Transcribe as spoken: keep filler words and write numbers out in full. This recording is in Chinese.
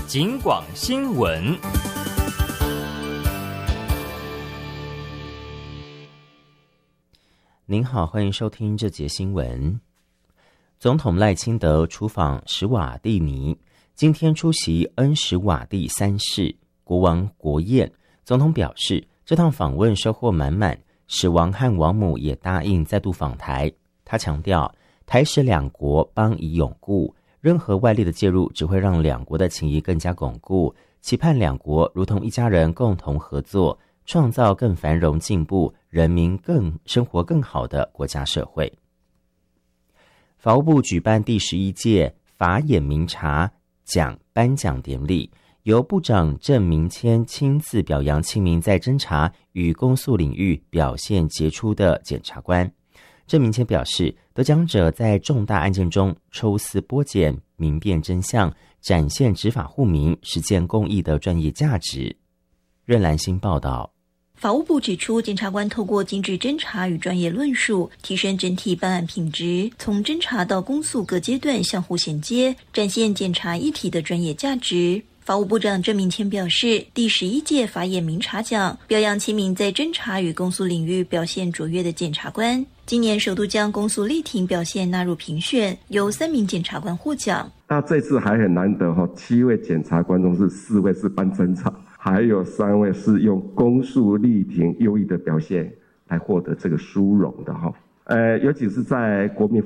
警广新闻。 您好，欢迎收听这节新闻。总统赖清德出访史瓦蒂尼，今天出席恩史瓦蒂三世国王国宴。总统表示，这趟访问收获满满，史王和王母也答应再度访台。他强调，台史两国邦谊永固，任何外力的介入只会让两国的情谊更加巩固，期盼两国如同一家人共同合作，创造更繁荣进步、人民更生活更好的国家社会。法务部举办第十一届法眼明察奖颁奖典礼，由部长郑明谦亲自表扬七名在侦查与公诉领域表现杰出的检察官。郑明谦表示，得奖者在重大案件中抽丝剥茧、明辨真相，展现执法护民、实践公益的专业价值。任兰心报道。 法务部指出，检察官透过精致侦查与专业论述，提升整体办案品质，从侦查到公诉各阶段相互衔接，展现检察一体的专业价值。法务部长郑明谦表示，第十一届法眼明察奖表扬七名在侦查与公诉领域表现卓越的检察官。今年首度将公诉例庭表现纳入评选，由三名检察官获奖。 那这次还很难得哈，七位检察官中是四位是办侦查，还有三位是用公诉例庭优异的表现来获得这个殊荣的哈。呃，尤其是在国民